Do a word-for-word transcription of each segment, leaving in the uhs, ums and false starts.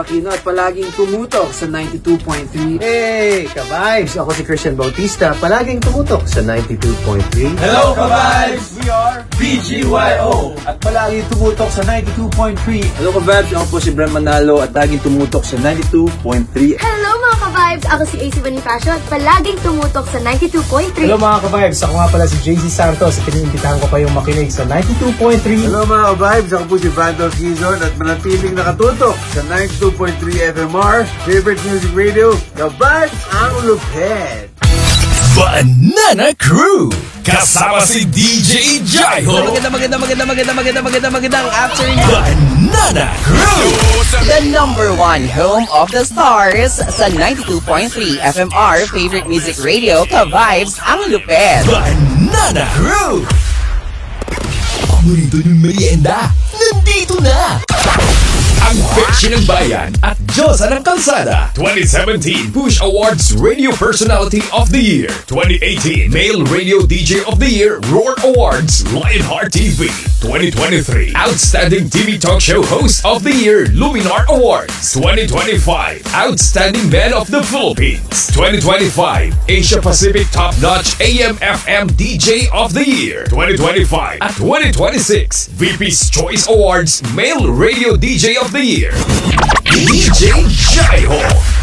Aquino at palaging tumutok sa ninety-two point three. Hey, ka-vibes! Ako si Christian Bautista, palaging tumutok sa ninety-two point three. Hello, ka-vibes! We are B G Y O at palaging tumutok sa ninety-two point three. Hello, ka-vibes! Ako po si Bren Manalo at laging tumutok sa ninety-two point three. Hello, mga ka-vibes! Ako si A C Bonifacio at palaging tumutok sa ninety-two point three. Hello, mga ka-vibes! Ako nga pala si J C Santos at piniimbitahan ko kayong makinig sa ninety-two point three. Hello, mga ka-vibes! Ako po si Vandal Quezon at manatiling nakatutok sa ninety-two point three F M R, favorite music radio, ka-vibes ang lupet! Banana Crew! Kasama si D J Jaiho! Maganda, maganda, maganda, maganda, maganda, maganda, magandang afternoon! Banana Crew! The number one home of the stars sa ninety-two point three F M R favorite music radio, ka-vibes ang lupet! Banana Crew! Paborito ng merienda, nandito na! Ang Beshi ng Bayan at Diyosa ng Kalsada twenty seventeen Push Awards Radio Personality of the Year, twenty eighteen Male Radio D J of the Year Roar Awards Lionheart T V, twenty twenty-three Outstanding T V Talk Show Host of the Year Luminar Awards, twenty twenty-five Outstanding Man of the Philippines, twenty twenty-five Asia Pacific Top Notch A M F M D J of the Year, twenty twenty-five at twenty twenty-six V P's Choice Awards Male Radio D J of the Year, D J Jaiho.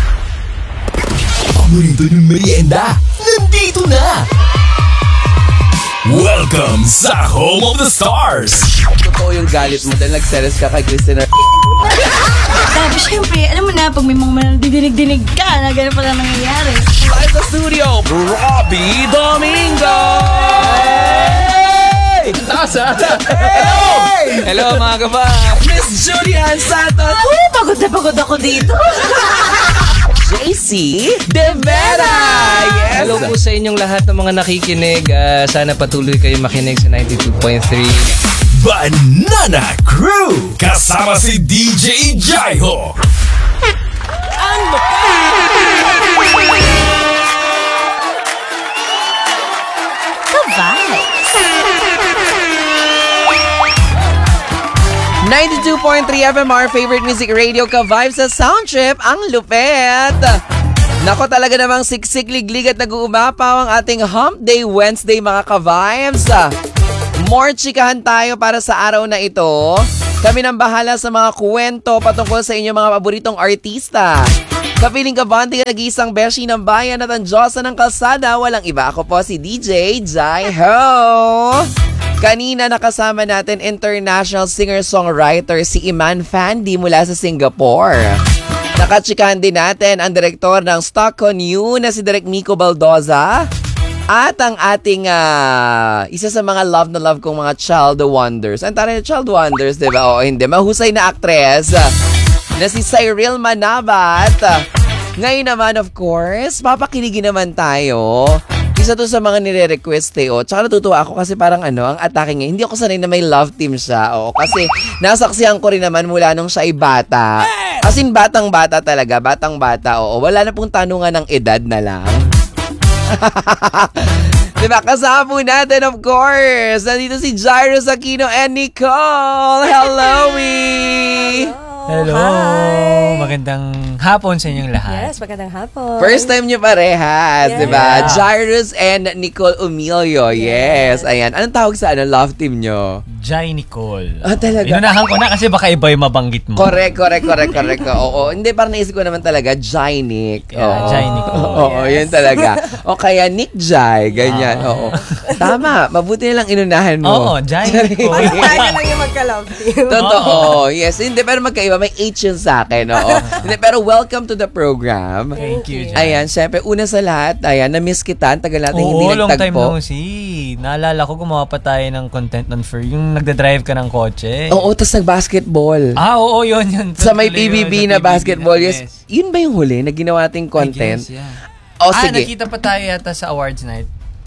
Paborito ng merienda, nandito na! Welcome sa Home of the Stars! Totoo yung galit mo dahil nagseres ka kay Christina. Tapos syempre, alam mo na, pag may mga didinig-dinig ka, na gano'n pala nangyayari. Live sa studio, Robbie Domingo! Tasa! Hello! Hello mga kaba! Miss Julian Santos! Uy, pagod na pagod ako dito! J C De Vera! Yes! Hello po sa inyong lahat ng mga nakikinig. Uh, sana patuloy kayo makinig sa ninety-two point three. Banana Crew! Kasama si D J Jaiho! Ang Ka-vibes! ninety-two point three F M R favorite music radio, ka-vibes sa Soundtrip ang lupet. Nako, talaga namang siksik, liglig at nag-uumapaw ang ating Hump Day Wednesday, mga ka-vibes. More chikahan tayo para sa araw na ito. Kami nang bahala sa mga kwento patungkol sa inyong mga paboritong artista. Kapiling kabante ka nag-iisang beshi ng bayan at ang Diyosa ng Kalsada. Walang iba, ako po si D J Jaiho. Kanina nakasama natin international singer-songwriter si Iman Fandi mula sa Singapore. Nakachikahan din natin ang direktor ng Stockton U na si Direk Miko Baldoza. At ang ating uh, isa sa mga love na love kong mga child wonders. Ang taray na child wonders, di ba? O hindi, mahusay na actress na si Cyril Manabat. Ngayon naman, of course, papakiligin naman tayo. Isa to sa mga nire-request eh, oh. Tsaka natutuwa ako kasi parang ano, ang atake niya, hindi ako sanay na may love team siya, oh. Kasi nasaksihan ko rin naman mula nung siya ay bata. As in, batang-bata talaga, batang-bata, oo. Wala na pong tanungan ng edad na lang. Diba? Kasama po natin, of course. Nandito si Jairus Aquino and Nicole. Hello, we! Hello! Hi! Magandang hapon sa inyong lahat. Yes, magandang hapon. First time niyo parehas, Yeah. diba? Jairus and Nicole Umilio. Yes. Yes. Ayan. Anong tawag sa ano, love team niyo? Jai Nicole. Ah, talaga? Inunahan ko na kasi baka iba yung mabanggit mo. Correct, correct, correct, correct. Oo, hindi, parang naisip ko naman talaga, Jai Nick. Yeah, Oo. Jai Nicole. Oo, Yes. yun talaga. O kaya Nick Jai, ganyan. Ah. Oo. Tama, mabuti na lang inunahan mo. Oo, Jai Nicole. Tayo lang yung magka-love team. Totoo. Yes, hindi, pero magkaiba. May H yun sa akin, oo. Hindi, pero welcome to the program. Thank you, Jai. Ayan, syempre, una sa lahat, ayan, na-miss kita. Tagal natin Oo, hindi long time nagtagpo. no see. Naalala ko, gumawa pa tayo ng content on Fur. Yung nagdadrive ka ng kotse. Oo, tas nag-basketball. Ah, oo, yun, yun. Sa may Tuloy P B B yun, sa na P B B basketball. na, Yes. Yun ba yung huli na ginawa nating content? I guess, yeah. O, ah, sige. nakita pa tayo yata sa awards night.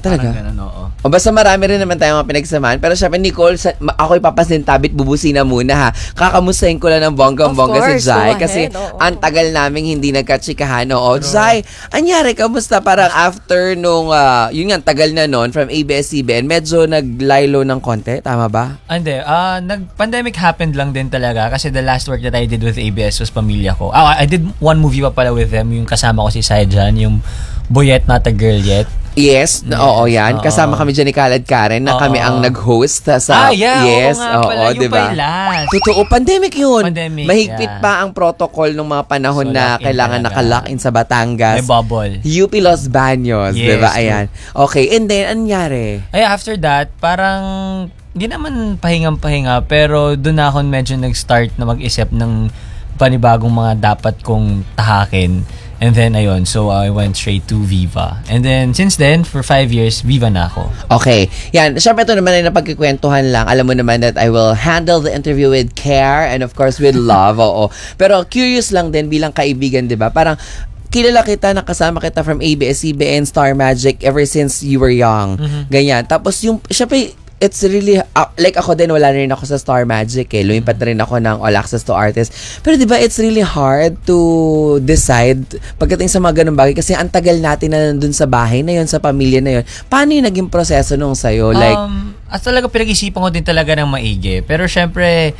Talaga? Parang ganun, oo. O basta marami rin naman tayong mga pinagsamahan. Pero syempre, Nicole, sa, ma- ako'y papasin tabit, bubusina muna ha. Kakamustahin ko lang ng bonggang-bongga si Jai. go Kasi ahead, oo. ang tagal naming hindi nagkatsikahan. O, Jai, anyari, kamusta? Parang after nung, ah, yun nga, tagal na nun, from A B S C B N, medyo naglaylo ng konti. Tama ba? Ah, Hindi, ah nag-pandemic happened lang din talaga kasi the last work that I did with A B S was Pamilya Ko. Ah, I did one movie pa pala with them, yung kasama ko si Saijan, yung Boyet Not a Girl Yet. Yes, na, oo yan. oo. Kasama kami dyan ni Kalad Karen na Oo. kami ang nag-host sa... Ah, yeah, yes, oo nga pala. Yung diba? pa yung last. Totoo, pandemic yun. Pandemic, Mahigpit yeah. pa ang protocol ng mga panahon So, na lock-in kailangan talaga. nakalock in sa Batangas. May bubble. U P Los Baños, Yes, diba? true. Ayan. Okay, and then, anyari? Ay, after that, parang hindi naman pahingang-pahinga, pero doon na ako medyo nag-start na mag-isip ng panibagong mga dapat kong tahakin. And then, ayun, so I went straight to Viva. And then, since then, for five years, Viva na ako. Okay. Yan. Siyempre, ito naman ay napagkikwentuhan lang. Alam mo naman that I will handle the interview with care and of course with love. Oo. Pero curious lang din bilang kaibigan, di ba? Parang, kilala kita, nakasama kita from A B S C B N, Star Magic ever since you were young. Mm-hmm. Ganyan. Tapos yung, syempre, it's really, uh, like ako din, wala na rin ako sa Star Magic eh. Lumipat na rin ako ng All Access to Artists. Pero di ba it's really hard to decide pagdating sa mga ganung bagay kasi ang tagal natin na nandun sa bahay na yun, sa pamilya na yun. Paano yung naging proseso nung sa'yo? Like, um, at talaga pinag-isipan ko din talaga ng maigi. Pero syempre,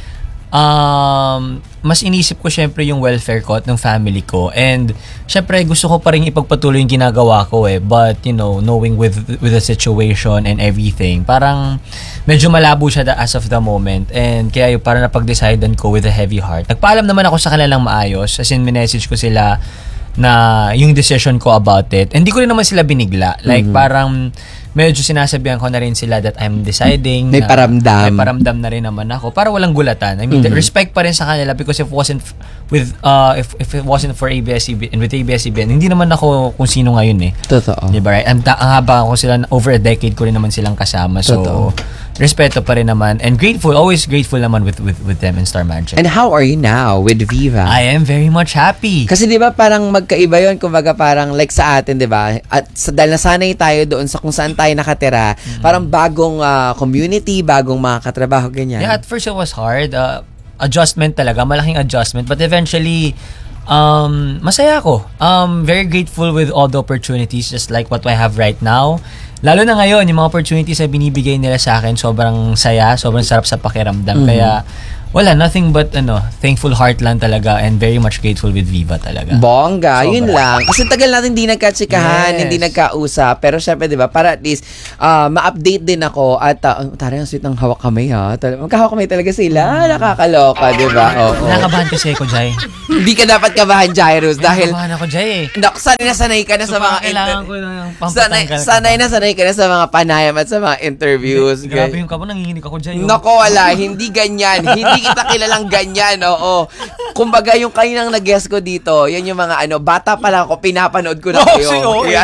um, mas inisip ko syempre yung welfare ko at ng family ko. And syempre, gusto ko pa rin ipagpatuloy yung ginagawa ko eh. But, you know, knowing with with the situation and everything, parang medyo malabo siya da, as of the moment. And kaya yung parang napag-decidean ko with a heavy heart. Nagpaalam naman ako sa kanilang maayos. As in, minessage ko sila na yung decision ko about it. Hindi ko rin naman sila binigla. Like, Mhm. parang medyo sinasabihan ko na rin sila that I'm deciding. May na, paramdam. May paramdam na rin naman ako. Para walang gulatan. I mean, Mhm. respect pa rin sa kanila because if it wasn't f- with, uh, if, if it wasn't for A B S C B N and with A B S C B N, hindi naman ako kung sino ngayon eh. Totoo. Diba, right? Ang, ta- ang haba ko sila, over a decade ko rin naman silang kasama. So, Totoo. respeto pa rin naman. And grateful, always grateful naman with, with, with them in Star Magic. and how are you now with Viva? I am very much happy. Kasi 'di ba parang magkaiba 'yon, kumbaga parang like sa atin, 'di ba? At sa dahil nasanay tayo doon sa kung saan tayo nakatira, parang bagong ah, community, bagong mga katrabaho ganyan. Yeah, at first it was hard. Uh, adjustment talaga, malaking adjustment. But eventually, um, masaya ako. Um, very grateful with all the opportunities just like what I have right now. Lalo na ngayon, yung mga opportunities na binibigay nila sa akin, sobrang saya, sobrang sarap sa pakiramdam. Mhm. Kaya, wala, nothing but ano, thankful heart lang talaga and very much grateful with Viva talaga. Bongga, Sobra. yun lang. Kasi tagal natin hindi nagkatsikahan, Yes. hindi nagkausap. Pero syempre, di ba, para at least ah, ma-update din ako. At, uh, tara, ang sweet ng hawak kamay, ha? Tal- Magkahawak kamay talaga sila. Nakakaloka, di ba? Oo. Nakakabahan kasi ako, Jai. Hindi ka dapat kabahan, Jairus, dahil Nakakabahan ako, Jai eh. Nak, sanay na sanay ka na So, sa mga parang kailangan inter- ko ng sanay, pampatanggal ka sanay ba? na sanay ka na sa mga panayam at sa mga interviews. Grabe yung kamo, nanginginig ako, Jai. oh. Nako, wala. Hindi ganyan. Hindi kita kilalang ganyan. Oo. Kumbaga, yung kaninang nag-guest ko dito, yan yung mga ano, bata pa lang ako, pinapanood ko na Oh, kayo. si O A. Yan.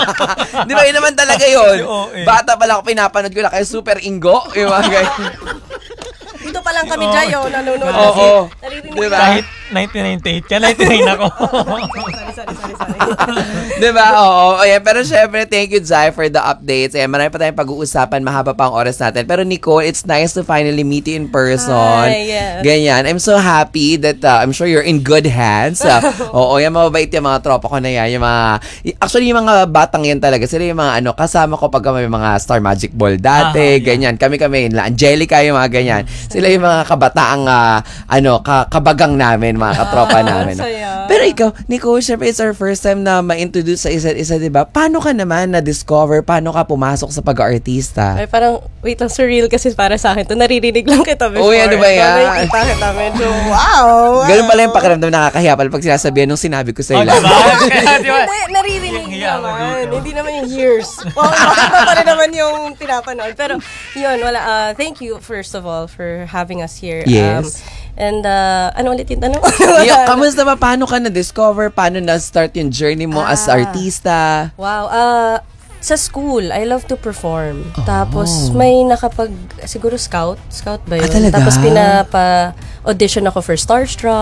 Di ba, yun naman talaga yun. Si O A. Bata pa lang ako, pinapanood ko na kayo. Super Ingo. Yung mga ganyan. Dito pa lang kami, Jai, oh, nanonood. Oo. kasi naririnig Diba? ka. Kahit nineteen ninety-eight ka, ninety-nine ako. Sorry, sorry, sorry, sorry. Diba? Oo. Ayan. Pero syempre, thank you, Zai, for the updates. Ayan, marami pa tayong pag-uusapan. Mahaba pa ang oras natin. Pero Nicole, it's nice to finally meet you in person. Hi, yes. Ganyan. I'm so happy that uh, I'm sure you're in good hands. Uh, oo, yan, mababait yung mga tropa ko na yan. Yung mga, actually, yung mga batang yan talaga. Sila yung mga ano, kasama ko pag may mga Star Magic Ball dati. Ah, yeah. Ganyan. Kami-kami, La Angelica, yung mga ganyan. Sila yung mga kabataang, uh, ano, ka- kabagang namin, mga katropa namin. no? saya. Pero ikaw, Nicole, syempre it's our first time na ma-introduce sa isa't isa, di ba? Paano ka naman na-discover? Paano ka pumasok sa pag-artista? Ay, parang, wait lang, surreal kasi para sa akin to. Naririnig lang kita before. Uy, ano ba yan? So, nakikita kita medyo, wow! Ganun pala yung pakiramdam, nakakahiya pala pag sinasabihan nung sinabi ko sa Oh, ila. diba? diba? Hindi, naririnig Yung hiya ako naman. dito. Hindi naman yung years. Well, makita pa rin naman yung pinapanood. Pero, yun, wala. Uh, thank you, first of all, for having us here. Yes. Um, and, uh, ano ulit yung tanong? Yung, kamusta ba? Paano ka na-discover? Paano na-start yung journey mo as Ah. artista? Wow. Uh, sa school, I love to perform. Oh. Tapos, may nakapag, siguro scout? Scout ba yun? Ah, talaga? Tapos, pinapa-audition ako for Starstruck.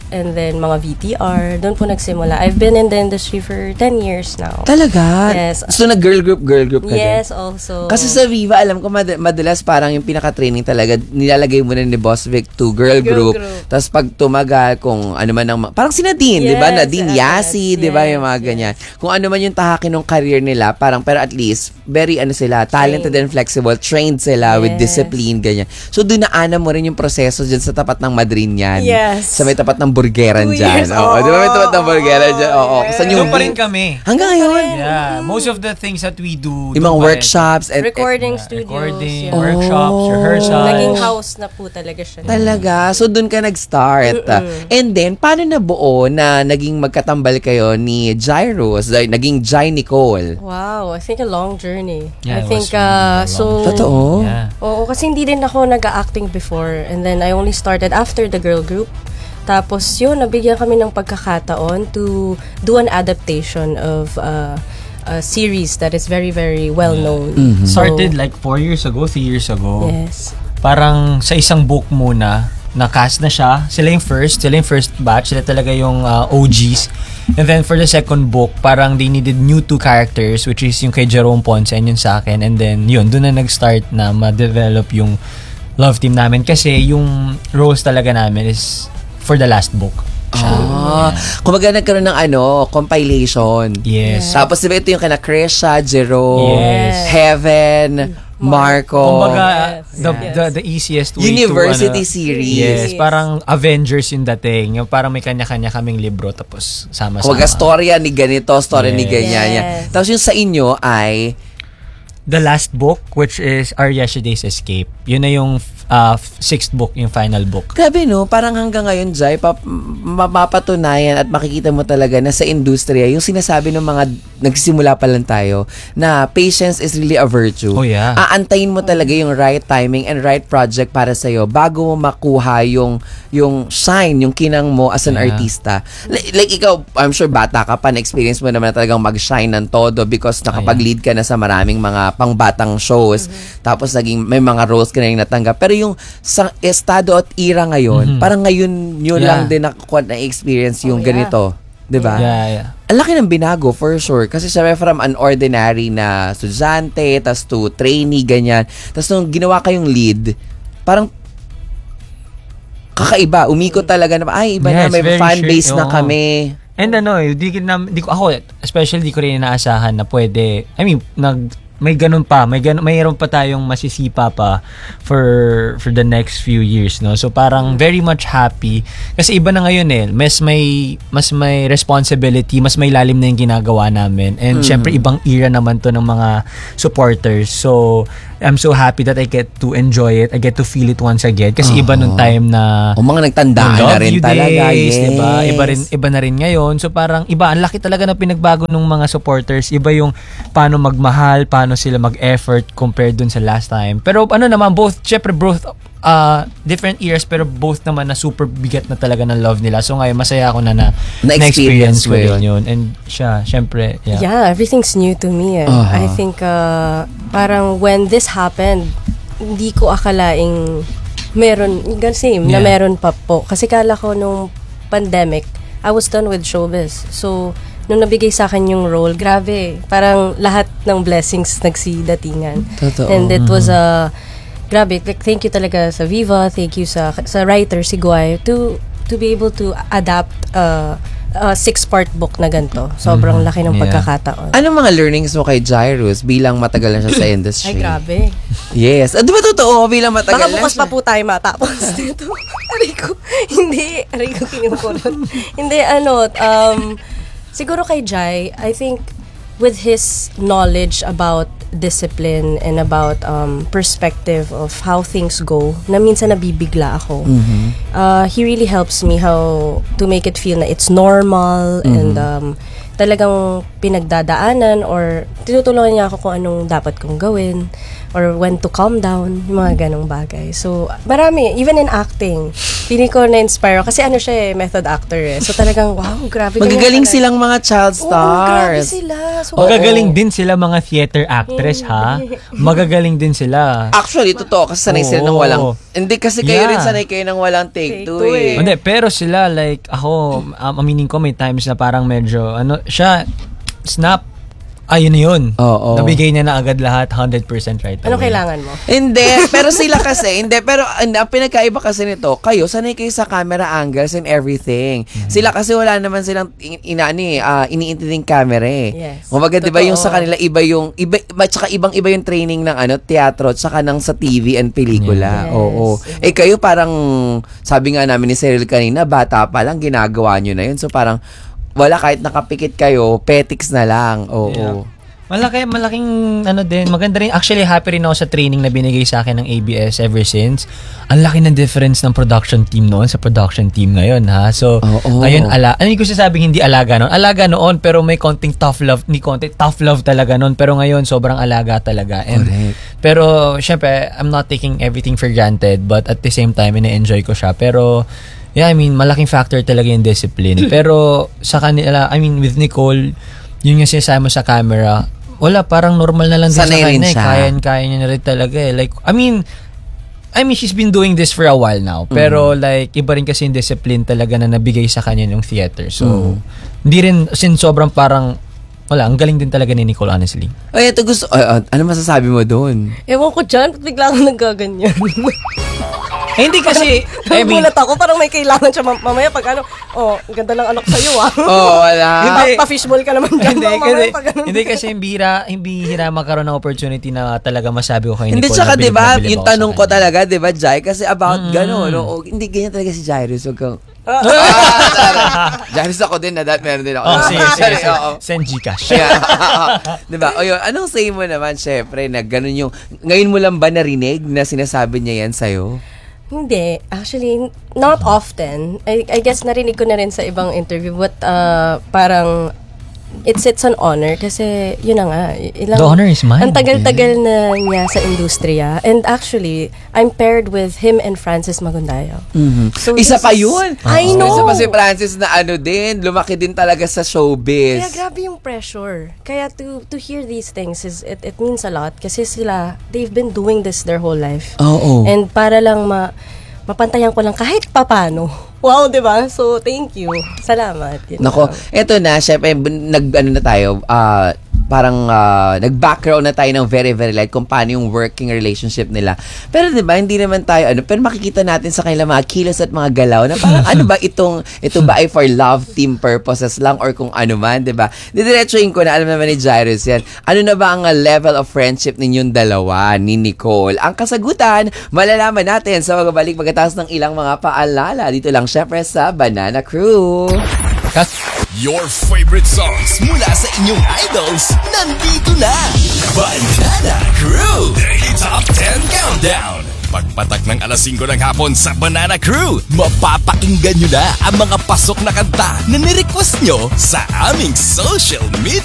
and then mga V T R. Doon po nagsimula. I've been in the industry for ten years now. Talaga? Yes. So, nag-girl group, girl group ka Yes, din? also. Kasi sa Viva, alam ko mad- madalas parang yung pinaka-training talaga, nilalagay mo na ni Boss Vic to girl, Girl group. group. Tapos pag tumagal, kung ano man ang, parang si Nadine, di ba? Yes, Nadine yes, Yasi, di ba? Yung mga yes, ganyan. Kung ano man yung tahakin ng career nila, parang, pero at least, very ano sila, talented and flexible, trained sila with Yes. discipline, ganyan. So, dinaanan mo rin yung proseso dyan sa tapat ng Madrin yan. Yes. Sa may tapat ng burgeran Two dyan. years. Oo, di ba? May tapat ng burgeran dyan. Oo. yes. Saan yung Doon pa rin kami. hanggang ngayon? Yeah, most of the things that we do. Yung mga doon pa rin. workshops and Recording Yeah, studios. recording, yeah. workshops, Oh. rehearsals. Naging house na po talaga siya. Talaga. So, dun ka nag-start. And then, paano nabuo na naging magkatambal kayo ni Jairus, like, naging Jai Nicole? Wow, I think a long journey. Yeah, I it think, was really uh, a long so... Totoo? Yeah. Oo, kasi hindi din ako nag-acting before. And then, I only started after the girl group. Tapos, yun, nabigyan kami ng pagkakataon to do an adaptation of uh, a series that is very, very well-known. Mm-hmm. So, Started like four years ago, three years ago. yes. Parang sa isang book muna, na-cast na siya. Sila yung first, sila yung first batch. Sila talaga yung uh, O Gs. And then for the second book, parang they needed new two characters, which is yung kay Jerome Ponce and yung sa akin. And then yun, doon na nag-start na ma-develop yung love team namin. Kasi yung roles talaga namin is for the last book. Ah, kumbaga nagkaroon ng ano, compilation. Yes. Tapos diba ito yung kana Krisha, Jerome, Yes. Heaven, Marco. Kumbaga, Yes. the, Yes. the, the easiest way University to... ano, series. Yes, parang Avengers yung dating. Yung parang may kanya-kanya kaming libro tapos sama-sama. Kumbaga, storya ni ganito, story ni Yes. ganyan. Yes. yan. Tapos yung sa inyo ay The last book, which is Our Yesterday's Escape. Yun na yung uh, sixth book, yung final book. grabe no, parang hanggang ngayon, Jai, pap- mapapatunayan at makikita mo talaga na sa industriya, yung sinasabi ng mga nagsisimula pa lang tayo, na patience is really a virtue. Oh, yeah. Aantayin mo talaga yung right timing and right project para sa'yo bago mo makuha yung yung shine, yung kinang mo as an Yeah. artista. Like, like ikaw, I'm sure bata ka pa, na-experience mo naman na talagang mag-shine ng todo because nakapag-lead ka na sa maraming mga pangbatang shows. Tapos naging may mga roles ka na yung natanggap. Pero yung sa estado at era ngayon, parang ngayon yun Yeah. lang din nakukuha na experience yung Oh, yeah. ganito. 'Di ba? Yeah, yeah. Ang laki ng binago for sure. Kasi syempre from an ordinary na estudyante, tas to trainee, ganyan. Tas nung ginawa kayong lead, parang kakaiba. Umikot talaga na, ay, iba na, Yes, may very fan sure. base na Oo. kami. And ano, eh, di, ko na, di ko, ako, especially di ko rin inaasahan na pwede, I mean, nag, may ganun pa, may ganun, mayroon pa tayong masisipa pa for for the next few years, no. So parang very much happy kasi iba na ngayon eh, mas may mas may responsibility, mas may lalim na yung ginagawa namin. And syempre ibang era naman to ng mga supporters. So I'm so happy that I get to enjoy it. I get to feel it once again kasi iba nung time na O mga nagtandaan na Love rin You talaga. Days, Yes. diba? Iba rin iba na rin ngayon. So parang iba, ang laki talaga ng pinagbago ng mga supporters. Iba yung paano magmahal, paano sila mag-effort compared dun sa last time. Pero ano naman, both, syempre both uh, different years pero both naman na super bigat na talaga ng love nila. So ngayon, masaya ako na na, Na-experience ko mo rin yun. And siya, syempre, yeah. Yeah, everything's new to me. Eh. Uh-huh. I think uh, parang when this happened, hindi ko akalaing meron, same, na Yeah. meron pa po. Kasi kala ko nung pandemic, I was done with showbiz. So, nung nabigay sa akin yung role, grabe, parang lahat ng blessings nagsidatingan. Totoo. And it was a, grabe, like, thank you talaga sa Viva, thank you sa sa writer, si Guay, to to be able to adapt uh, a six-part book na ganito. Sobrang laki ng Yeah. pagkakataon. Anong mga learnings mo kay Jairus bilang matagal na siya sa industry? Ay, grabe. Yes. Ah, di ba totoo bilang matagal Baka na bukas siya? pa po tayo matapos dito. Aray ko, hindi. Aray ko kinukulot. Hindi, ano, um, siguro kay Jai, I think with his knowledge about discipline and about um, perspective of how things go, na minsan nabibigla ako. Uh, he really helps me how to make it feel na it's normal and um, talagang pinagdadaanan or tinutulungan niya ako kung anong dapat kong gawin or when to calm down, yung mga ganong bagay. So, marami, even in acting, pili ko na-inspire kasi ano siya eh, method actor eh. So talagang, wow, grabe. Magagaling silang mga child Oo, grabe stars. sila. So, Magagaling din sila mga theater actress, ha? Magagaling din sila. Actually, totoo. Kasi sanay sila ng Oo. walang... Hindi, kasi kayo Yeah. rin sanay kayo ng walang take, Take two two eh. Hindi, pero sila, like, ako, um, aminin ko, may times na parang medyo, ano, siya, snap, ayun na yun. Oo. Nabigay niya na agad lahat, one hundred percent right away. ano kailangan mo? Hindi, pero sila kasi, hindi, pero and, ang pinagkaiba kasi nito, kayo, sanay kayo sa camera angles and everything. Mm-hmm. Sila kasi wala naman silang in, inani, uh, iniintinding camera eh. Yes. Kumbaga, di ba yung sa Totoo. kanila, iba yung, iba, tsaka ibang iba yung training ng ano, teatro, tsaka ng sa T V and pelikula. Yes. Oo. Eh kayo parang, sabi nga namin ni Cyril kanina, bata pa lang, ginagawa nyo na yun. So parang, wala kahit nakapikit kayo, petics na lang. Oo. Yeah. Malaki, malaking ano din, maganda rin. Actually, happy rin ako sa training na binigay sa akin ng A B S ever since. Ang laki ng difference ng production team noon sa production team ngayon, ha? So, Oo. ngayon, ala, ano ko sasabing hindi alaga noon? Alaga noon, pero may konting tough love, ni konting tough love talaga noon. Pero ngayon, sobrang alaga talaga. And, Correct. pero, syempre, I'm not taking everything for granted, but at the same time, ina-enjoy ko siya. Pero, yeah, I mean, malaking factor talaga yung discipline. Pero, sa kanila, I mean, with Nicole, yun yung sinasabi mo sa camera, wala, parang normal na lang din Sanay sa rin kanya. Eh. siya. Kaya, kaya niya na rin talaga eh. Like, I mean, I mean, she's been doing this for a while now. Pero like, iba rin kasi yung discipline talaga na nabigay sa kanya ng theater. So, hindi rin, sin sobrang parang, wala, ang galing din talaga ni Nicole, honestly. Ay, ito gusto, ay, ah, ano masasabi mo doon? Ewan ko dyan, ba't bigla akong naggaganyan? Eh, hindi kasi, I mean, Nagulat ako, parang may kailangan siya mam- mamaya pag ano, oh, ang ganda ng anak sa'yo ah. Oo, wala. Hindi. Pa- Pa-fishball ka naman dyan. hindi, mamaya kasi, pag ano. hindi kasi hindi hira, hindi hira magkaroon ng opportunity na talaga masabi ko kay Hindi, Nicole. tsaka na bilib diba, na bilib yung ako sa tanong ko kanya. talaga, diba, Jai? Kasi about Mm. gano'n, no? O, hindi, ganyan talaga si Jairus. Huwag kang... Ah, Jairus ako din, na that meron din ako. Oh, sige, sige, Sorry, sige. oo. Send Gcash. Yeah. Diba? O yun, anong say mo naman, syempre, na gano'n yung... Ngayon mo lang ba narinig na sinasabi niya yan sa'yo? Hindi. Actually, not often. I, I guess narinig ko na rin sa ibang interview. But uh, parang it's it's an honor kasi yun na nga. Ilang, The honor is mine. Ang tagal-tagal na niya sa industriya. And actually, I'm paired with him and Francis Magundayo. So Isa this pa is- yun. I know. Isa pa si Francis na ano din, lumaki din talaga sa showbiz. Kaya grabe yung pressure. Kaya to to hear these things is it it means a lot kasi sila they've been doing this their whole life. Oo. And para lang ma mapantayan ko lang kahit papano. Wow, 'di ba? So thank you. Salamat. Yun Nako, lang. eto na, syempre, b- nag, ano na tayo, ah, parang ah, nag-background na tayo ng very, very light kung paano yung working relationship nila. Pero di ba, hindi naman tayo, ano, pero makikita natin sa kanila mga kilos at mga galaw na parang, ano ba itong, ito ba ay for love team purposes lang or kung ano man, di ba? Didiretsuhin ko na, alam naman ni Jairus yan, ano na ba ang ah, level of friendship ninyong dalawa ni Nicole? Ang kasagutan, malalaman natin sa magbalik pagkatapos ng ilang mga paalala. Dito lang syempre sa Banana Crew. Your favorite songs mula sa inyong idols, nandito na! Banana Crew Daily Top ten Countdown. Pagpatak ng alas singko ng hapon sa Banana Crew, mapapakinggan nyo na ang mga pasok na kanta na nirequest nyo sa aming social media.